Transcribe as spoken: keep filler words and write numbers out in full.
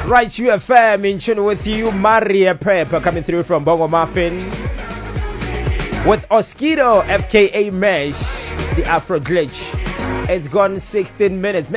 Right, U F M in tune with you. Maria Prep coming through from Bongo Muffin with Oskido, F K A Mesh, the Afro Glitch. It's gone sixteen minutes.